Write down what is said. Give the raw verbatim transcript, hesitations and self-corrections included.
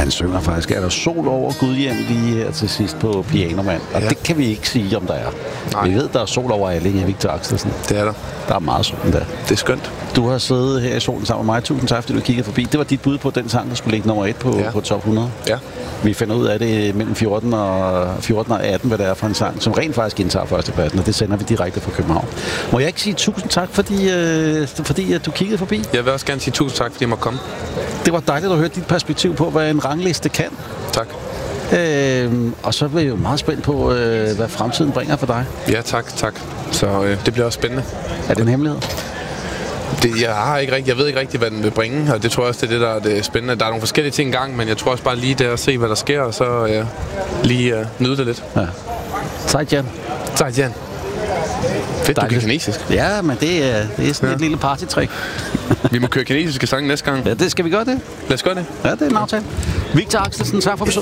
Han synger faktisk, er der sol over Gudhjem lige her til sidst på Pianomand. Og ja. Det kan vi ikke sige, om der er. Nej. Vi ved, der er sol over Alling af Victor Axelsen. Det er der. Der er meget sol der. Det er skønt. Du har siddet her i solen sammen med mig. Tusind tak, fordi du kiggede forbi. Det var dit bud på den sang, der skulle ligge nummer et på, ja. på top hundrede. Ja. Vi finder ud af det mellem fjorten og, fjorten og atten, hvad det er for en sang, som rent faktisk indtager førstepladsen, og det sender vi direkte fra København. Må jeg ikke sige tusind tak, fordi, øh, fordi at du kiggede forbi? Jeg vil også gerne sige tusind tak, fordi jeg måtte komme. Det var dejligt at høre dit perspektiv på, hvad en rangliste kan. Tak. Øhm, og så er jeg jo meget spændt på, øh, hvad fremtiden bringer for dig. Ja, tak, tak. Så øh, det bliver også spændende. Er det en hemmelighed? Det, jeg, har ikke rigtig, jeg ved ikke rigtig, hvad den vil bringe, og det tror jeg også, det er det, der er det spændende. Der er nogle forskellige ting i gang, men jeg tror også bare lige der at se, hvad der sker, og så øh, lige øh, nyde det lidt. Ja. Tak, Jan. Tak, Jan. Fedt, du kan kinesisk. Ja, men det er, det er sådan ja. et lille partytrick. Vi må køre kinesiske sange næste gang. Ja, det skal vi gøre det. Lad os gøre det. Ja, det er en aftale. Victor Axelsen, tak for besøget.